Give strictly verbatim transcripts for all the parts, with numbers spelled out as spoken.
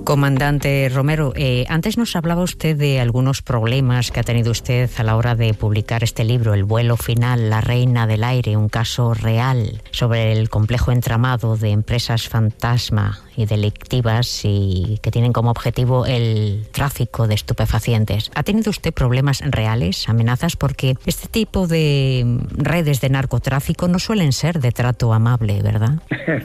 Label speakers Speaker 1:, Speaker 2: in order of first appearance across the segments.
Speaker 1: Comandante Romero, eh, antes nos hablaba usted de algunos problemas que ha tenido usted a la hora de publicar este libro, El vuelo final, la reina del aire, un caso real sobre el complejo entramado de empresas fantasma y delictivas y que tienen como objetivo el tráfico de estupefacientes. ¿Ha tenido usted problemas reales, amenazas? Porque este tipo de redes de narcotráfico no suelen ser de trato amable, ¿verdad?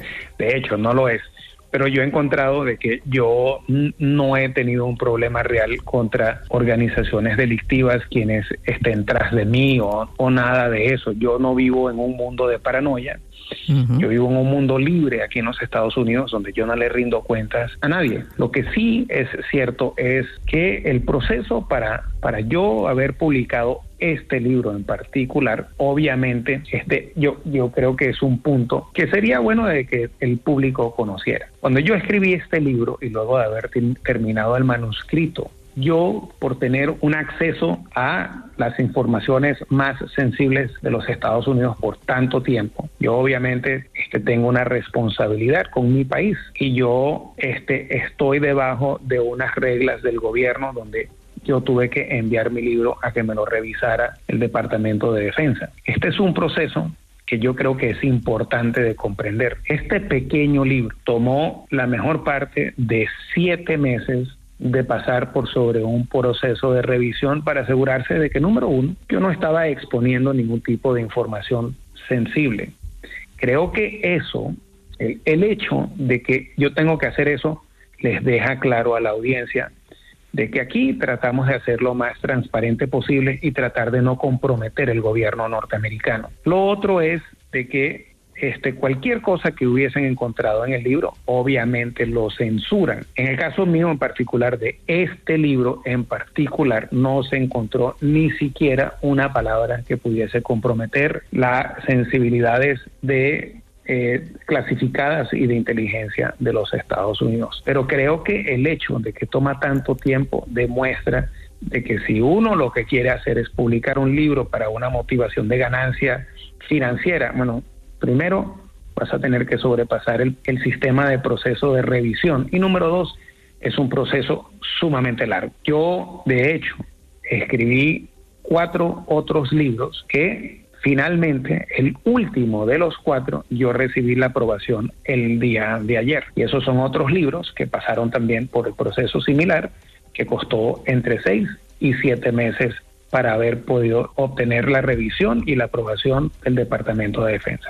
Speaker 2: De hecho, no lo es. Pero yo he encontrado de que yo no he tenido un problema real contra organizaciones delictivas quienes estén tras de mí o, o nada de eso. Yo no vivo en un mundo de paranoia. Uh-huh. Yo vivo en un mundo libre aquí en los Estados Unidos donde yo no le rindo cuentas a nadie. Lo que sí es cierto es que el proceso para, para yo haber publicado este libro en particular, obviamente, este, yo, yo creo que es un punto que sería bueno de que el público conociera. Cuando yo escribí este libro y luego de haber t- terminado el manuscrito, yo, por tener un acceso a las informaciones más sensibles de los Estados Unidos por tanto tiempo, yo obviamente este, tengo una responsabilidad con mi país y yo este, estoy debajo de unas reglas del gobierno donde yo tuve que enviar mi libro a que me lo revisara el Departamento de Defensa. Este es un proceso que yo creo que es importante de comprender. Este pequeño libro tomó la mejor parte de siete meses de pasar por sobre un proceso de revisión para asegurarse de que, número uno, yo no estaba exponiendo ningún tipo de información sensible. Creo que eso, el, el hecho de que yo tengo que hacer eso, les deja claro a la audiencia de que aquí tratamos de hacer lo más transparente posible y tratar de no comprometer el gobierno norteamericano. Lo otro es de que este, cualquier cosa que hubiesen encontrado en el libro, obviamente lo censuran. En el caso mío en particular, de este libro en particular, no se encontró ni siquiera una palabra que pudiese comprometer las sensibilidades de Eh, clasificadas y de inteligencia de los Estados Unidos. Pero creo que el hecho de que toma tanto tiempo demuestra de que si uno lo que quiere hacer es publicar un libro para una motivación de ganancia financiera, bueno, primero vas a tener que sobrepasar el, el sistema de proceso de revisión y número dos, es un proceso sumamente largo. Yo, de hecho, escribí cuatro otros libros que finalmente, el último de los cuatro, yo recibí la aprobación el día de ayer. Y esos son otros libros que pasaron también por el proceso similar, que costó entre seis y siete meses para haber podido obtener la revisión y la aprobación del Departamento de Defensa.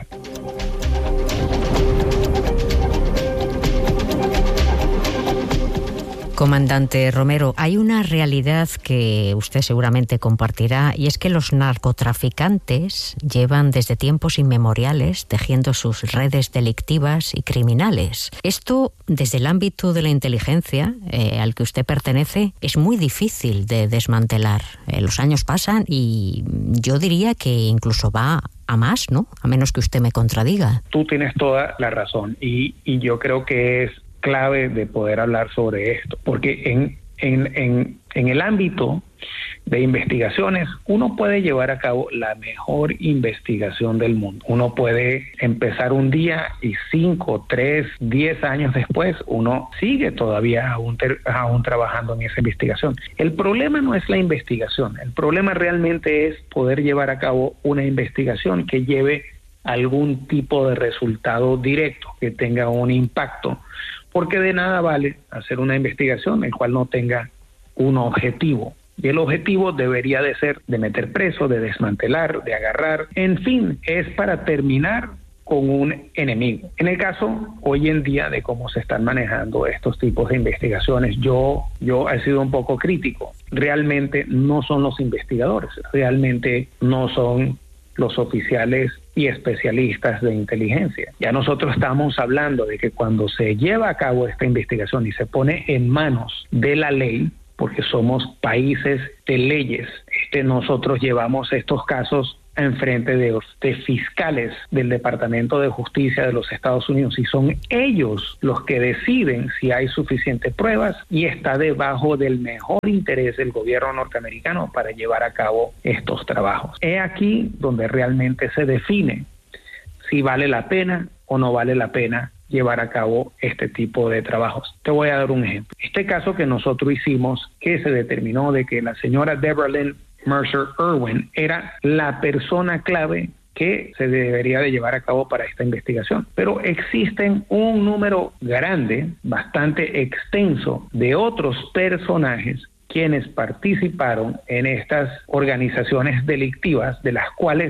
Speaker 1: Comandante Romero, hay una realidad que usted seguramente compartirá y es que los narcotraficantes llevan desde tiempos inmemoriales tejiendo sus redes delictivas y criminales. Esto, desde el ámbito de la inteligencia eh, al que usted pertenece, es muy difícil de desmantelar. Eh, los años pasan y yo diría que incluso va a más, ¿no? A menos que usted me contradiga.
Speaker 2: Tú tienes toda la razón y, y yo creo que es clave de poder hablar sobre esto, porque en, en, en, en el ámbito de investigaciones uno puede llevar a cabo la mejor investigación del mundo. Uno puede empezar un día y cinco, tres, diez años después uno sigue todavía aún, ter, aún trabajando en esa investigación. El problema no es la investigación, el problema realmente es poder llevar a cabo una investigación que lleve algún tipo de resultado directo, que tenga un impacto. Porque de nada vale hacer una investigación el cual no tenga un objetivo. Y el objetivo debería de ser de meter preso, de desmantelar, de agarrar. En fin, es para terminar con un enemigo. En el caso, hoy en día, de cómo se están manejando estos tipos de investigaciones, yo, yo he sido un poco crítico. Realmente no son los investigadores, realmente no son los oficiales y especialistas de inteligencia. Ya nosotros estamos hablando de que cuando se lleva a cabo esta investigación y se pone en manos de la ley, porque somos países de leyes, este, nosotros llevamos estos casos enfrente de, de fiscales del Departamento de Justicia de los Estados Unidos y son ellos los que deciden si hay suficientes pruebas y está debajo del mejor interés del gobierno norteamericano para llevar a cabo estos trabajos. Es aquí donde realmente se define si vale la pena o no vale la pena llevar a cabo este tipo de trabajos. Te voy a dar un ejemplo. Este caso que nosotros hicimos, que se determinó de que la señora Deborah Lynn Mercer Irwin era la persona clave que se debería de llevar a cabo para esta investigación. Pero existen un número grande, bastante extenso, de otros personajes quienes participaron en estas organizaciones delictivas, de las cuales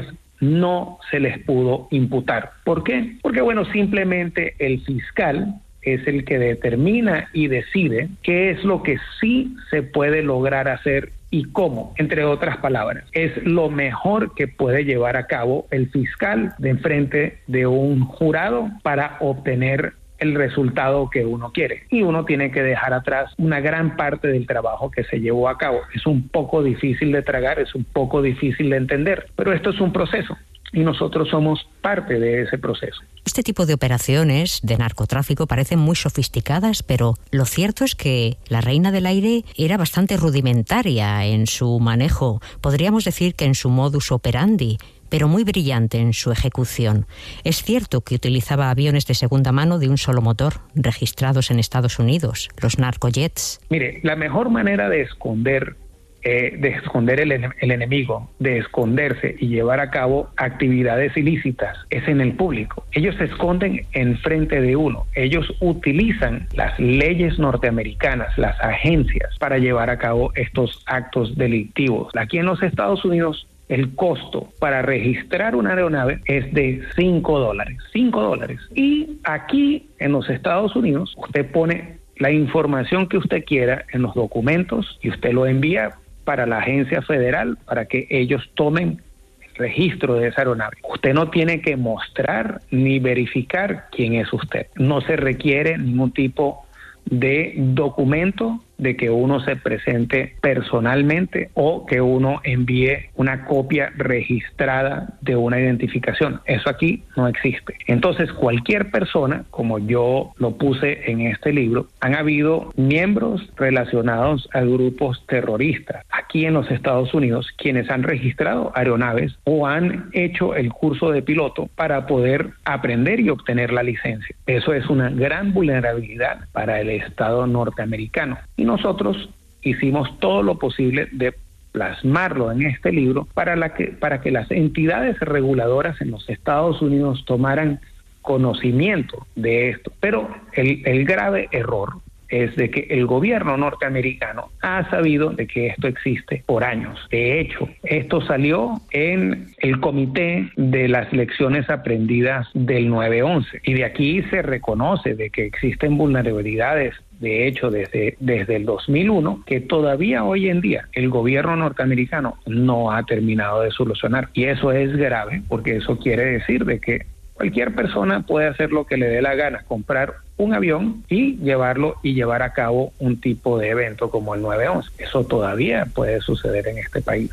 Speaker 2: no se les pudo imputar. ¿Por qué? Porque, bueno, simplemente el fiscal es el que determina y decide qué es lo que sí se puede lograr hacer y cómo, entre otras palabras. Es lo mejor que puede llevar a cabo el fiscal de enfrente de un jurado para obtener el resultado que uno quiere. Y uno tiene que dejar atrás una gran parte del trabajo que se llevó a cabo. Es un poco difícil de tragar, es un poco difícil de entender, pero esto es un proceso y nosotros somos parte de ese proceso.
Speaker 1: Este tipo de operaciones de narcotráfico parecen muy sofisticadas, pero lo cierto es que la Reina del Aire era bastante rudimentaria en su manejo, podríamos decir que en su modus operandi, pero muy brillante en su ejecución. Es cierto que utilizaba aviones de segunda mano de un solo motor, registrados en Estados Unidos, los narcojets.
Speaker 2: Mire, la mejor manera de esconder Eh, de esconder el, el enemigo, de esconderse y llevar a cabo actividades ilícitas, es en el público. Ellos se esconden enfrente de uno. Ellos utilizan las leyes norteamericanas, las agencias, para llevar a cabo estos actos delictivos. Aquí en los Estados Unidos, el costo para registrar una aeronave es de cinco dólares. cinco dólares. Y aquí en los Estados Unidos, usted pone la información que usted quiera en los documentos y usted lo envía para la agencia federal para que ellos tomen registro de esa aeronave. Usted no tiene que mostrar ni verificar quién es usted. No se requiere ningún tipo de documento de que uno se presente personalmente o que uno envíe una copia registrada de una identificación. Eso aquí no existe. Entonces, cualquier persona, como yo lo puse en este libro, han habido miembros relacionados a grupos terroristas aquí en los Estados Unidos quienes han registrado aeronaves o han hecho el curso de piloto para poder aprender y obtener la licencia. Eso es una gran vulnerabilidad para el Estado norteamericano. Y nosotros hicimos todo lo posible de plasmarlo en este libro para, la que, para que las entidades reguladoras en los Estados Unidos tomaran conocimiento de esto. Pero el, el grave error es de que el gobierno norteamericano ha sabido de que esto existe por años. De hecho, esto salió en el comité de las lecciones aprendidas del nueve once y de aquí se reconoce de que existen vulnerabilidades. De hecho, desde, desde el dos mil uno, que todavía hoy en día el gobierno norteamericano no ha terminado de solucionar. Y eso es grave, porque eso quiere decir de que cualquier persona puede hacer lo que le dé la gana, comprar un avión y llevarlo y llevar a cabo un tipo de evento como el nueve once. Eso todavía puede suceder en este país.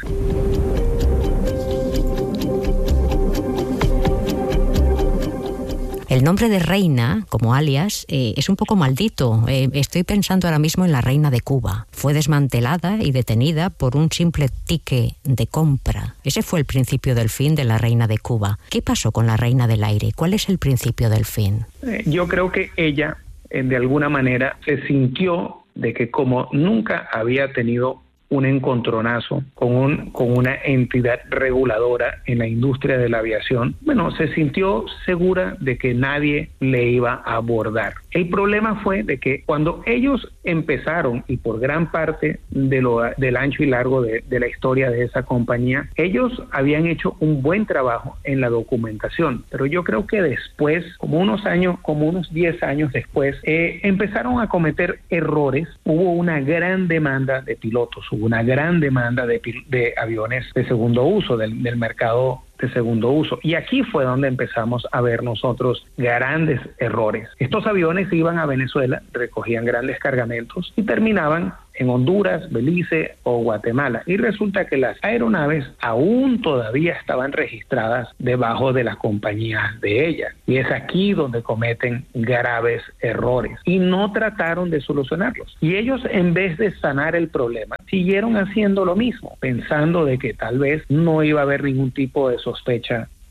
Speaker 1: El nombre de reina, como alias, eh, es un poco maldito. Eh, estoy pensando ahora mismo en la reina de Cuba. Fue desmantelada y detenida por un simple ticket de compra. Ese fue el principio del fin de la reina de Cuba. ¿Qué pasó con la reina del aire? ¿Cuál es el principio del fin?
Speaker 2: Eh, yo creo que ella, eh, de alguna manera, se sintió de que como nunca había tenido un encontronazo con, un, con una entidad reguladora en la industria de la aviación, bueno, se sintió segura de que nadie le iba a abordar. El problema fue de que cuando ellos empezaron, y por gran parte de lo, del ancho y largo de, de la historia de esa compañía, ellos habían hecho un buen trabajo en la documentación, pero yo creo que después, como unos años, como unos diez años después, eh, empezaron a cometer errores. Hubo una gran demanda de pilotos, hubo una gran demanda de, de aviones de segundo uso, del, del mercado de segundo uso. Y aquí fue donde empezamos a ver nosotros grandes errores. Estos aviones iban a Venezuela, recogían grandes cargamentos y terminaban en Honduras, Belice o Guatemala. Y resulta que las aeronaves aún todavía estaban registradas debajo de las compañías de ellas. Y es aquí donde cometen graves errores. Y no trataron de solucionarlos. Y ellos, en vez de sanar el problema, siguieron haciendo lo mismo, pensando de que tal vez no iba a haber ningún tipo de sospecha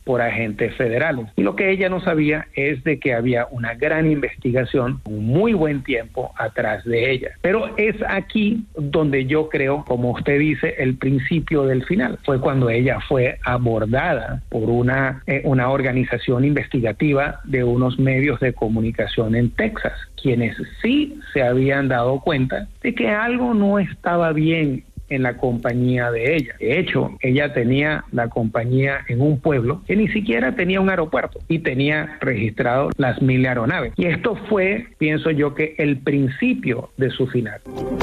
Speaker 2: por agentes federales. Y lo que ella no sabía es de que había una gran investigación, un muy buen tiempo atrás de ella. Pero es aquí donde yo creo, como usted dice, el principio del final. Fue cuando ella fue abordada por una, eh, una organización investigativa de unos medios de comunicación en Texas, quienes sí se habían dado cuenta de que algo no estaba bien en la compañía de ella. De hecho, ella tenía la compañía en un pueblo que ni siquiera tenía un aeropuerto y tenía registrado las mil aeronaves. Y esto fue, pienso yo, que el principio de su final.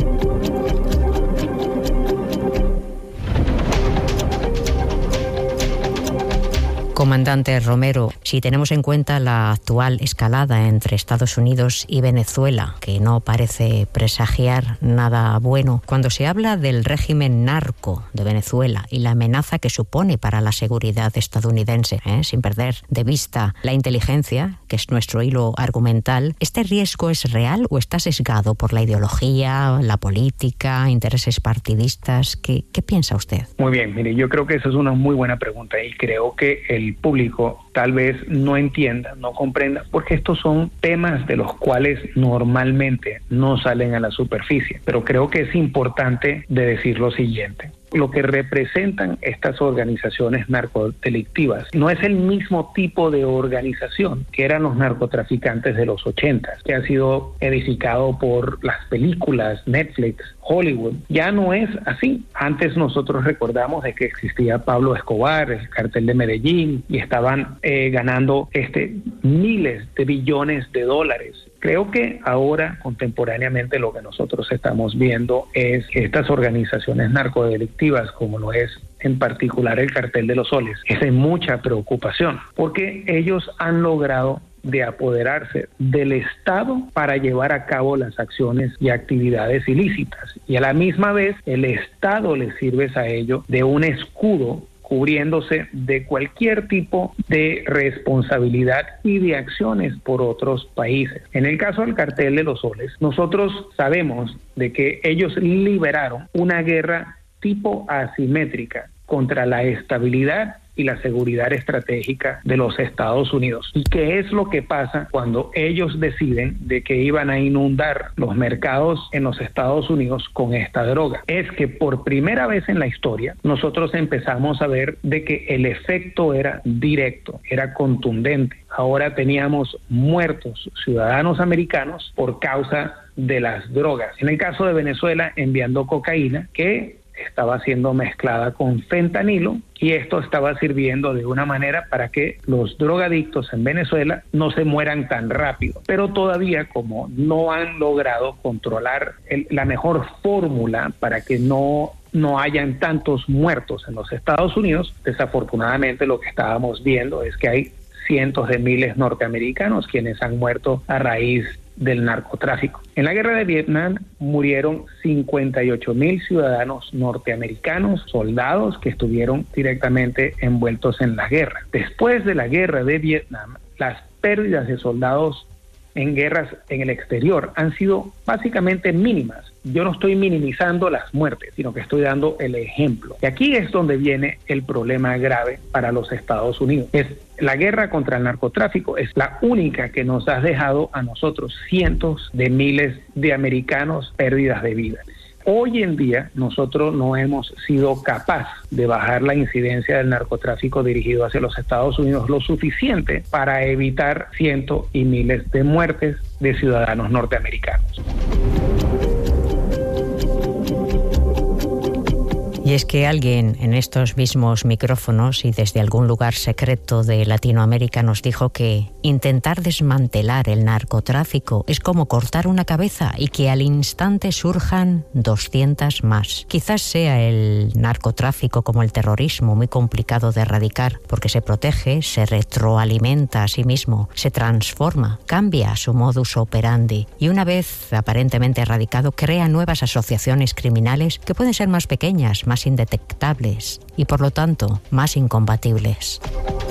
Speaker 1: Comandante Romero, si tenemos en cuenta la actual escalada entre Estados Unidos y Venezuela, que no parece presagiar nada bueno, cuando se habla del régimen narco de Venezuela y la amenaza que supone para la seguridad estadounidense, ¿eh? sin perder de vista la inteligencia, que es nuestro hilo argumental, ¿este riesgo es real o está sesgado por la ideología, la política, intereses partidistas? ¿Qué, qué piensa usted?
Speaker 2: Muy bien, mire, yo creo que esa es una muy buena pregunta y creo que el público tal vez no entienda, no comprenda, porque estos son temas de los cuales normalmente no salen a la superficie, pero creo que es importante de decir lo siguiente. Lo que representan estas organizaciones narcodelictivas no es el mismo tipo de organización que eran los narcotraficantes de los ochentas, que ha sido edificado por las películas, Netflix, Hollywood. Ya no es así. Antes nosotros recordamos de que existía Pablo Escobar, el cartel de Medellín, y estaban eh, ganando este miles de billones de dólares. Creo que ahora, contemporáneamente, lo que nosotros estamos viendo es que estas organizaciones narcodelictivas, como lo es en particular el Cartel de los Soles, es de mucha preocupación, porque ellos han logrado de apoderarse del Estado para llevar a cabo las acciones y actividades ilícitas. Y a la misma vez, el Estado les sirve a ello de un escudo cubriéndose de cualquier tipo de responsabilidad y de acciones por otros países. En el caso del Cartel de los Soles, nosotros sabemos de que ellos liberaron una guerra tipo asimétrica contra la estabilidad y la seguridad estratégica de los Estados Unidos. ¿Y qué es lo que pasa cuando ellos deciden de que iban a inundar los mercados en los Estados Unidos con esta droga? Es que por primera vez en la historia nosotros empezamos a ver de que el efecto era directo, era contundente. Ahora teníamos muertos ciudadanos americanos por causa de las drogas. En el caso de Venezuela, enviando cocaína que estaba siendo mezclada con fentanilo, y esto estaba sirviendo de una manera para que los drogadictos en Venezuela no se mueran tan rápido. Pero todavía, como no han logrado controlar el, la mejor fórmula para que no no hayan tantos muertos en los Estados Unidos, desafortunadamente lo que estábamos viendo es que hay cientos de miles norteamericanos quienes han muerto a raíz del narcotráfico. En la guerra de Vietnam murieron cincuenta y ocho mil ciudadanos norteamericanos, soldados que estuvieron directamente envueltos en la guerra. Después de la guerra de Vietnam, las pérdidas de soldados en guerras en el exterior han sido básicamente mínimas. Yo no estoy minimizando las muertes, sino que estoy dando el ejemplo. Y aquí es donde viene el problema grave para los Estados Unidos. Es la guerra contra el narcotráfico, es la única que nos ha dejado a nosotros cientos de miles de americanos pérdidas de vida. Hoy en día nosotros no hemos sido capaces de bajar la incidencia del narcotráfico dirigido hacia los Estados Unidos lo suficiente para evitar cientos y miles de muertes de ciudadanos norteamericanos.
Speaker 1: Y es que alguien en estos mismos micrófonos y desde algún lugar secreto de Latinoamérica nos dijo que intentar desmantelar el narcotráfico es como cortar una cabeza y que al instante surjan doscientas más. Quizás sea el narcotráfico como el terrorismo, muy complicado de erradicar porque se protege, se retroalimenta a sí mismo, se transforma, cambia su modus operandi y una vez aparentemente erradicado crea nuevas asociaciones criminales que pueden ser más pequeñas, más indetectables y por lo tanto más incombatibles.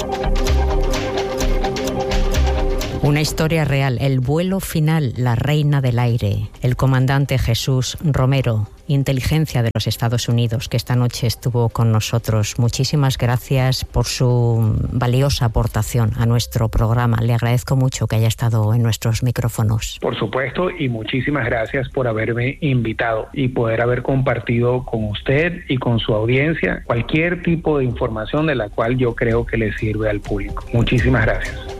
Speaker 1: Una historia real, el vuelo final, la reina del aire. El comandante Jesús Romero, Inteligencia de los Estados Unidos, que esta noche estuvo con nosotros. Muchísimas gracias por su valiosa aportación a nuestro programa. Le agradezco mucho que haya estado en nuestros micrófonos.
Speaker 2: Por supuesto, y muchísimas gracias por haberme invitado y poder haber compartido con usted y con su audiencia cualquier tipo de información de la cual yo creo que le sirve al público. Muchísimas gracias.